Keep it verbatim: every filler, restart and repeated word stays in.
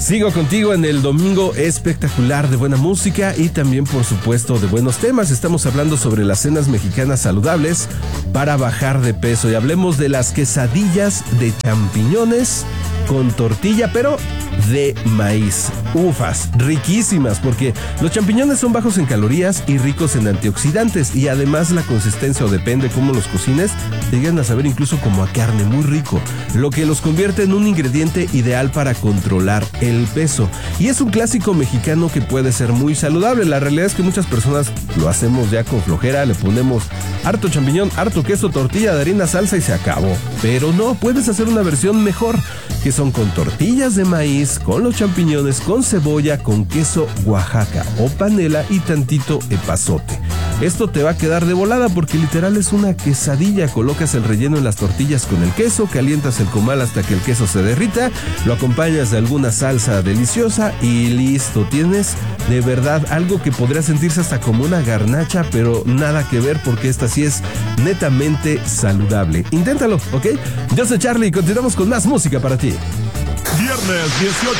Sigo contigo en el domingo espectacular de buena música y también, por supuesto, de buenos temas. Estamos hablando sobre las cenas mexicanas saludables para bajar de peso y hablemos de las quesadillas de champiñones con tortilla, pero de maíz. Ufas, riquísimas, porque los champiñones son bajos en calorías y ricos en antioxidantes, y además la consistencia, o depende cómo los cocines, te llegan a saber incluso como a carne, muy rico, lo que los convierte en un ingrediente ideal para controlar el peso. Y es un clásico mexicano que puede ser muy saludable. La realidad es que muchas personas lo hacemos ya con flojera, le ponemos harto champiñón, harto queso, tortilla de harina, salsa y se acabó. Pero no, puedes hacer una versión mejor, que son con tortillas de maíz, con los champiñones, con cebolla, con queso Oaxaca o panela y tantito epazote. Esto te va a quedar de volada porque literal es una quesadilla. Colocas el relleno en las tortillas con el queso, calientas el comal hasta que el queso se derrita, lo acompañas de alguna salsa deliciosa y listo. Tienes de verdad algo que podría sentirse hasta como una garnacha, pero nada que ver porque esta sí es netamente saludable. Inténtalo, ¿ok? Yo soy Charlie y continuamos con más música para ti. Viernes dieciocho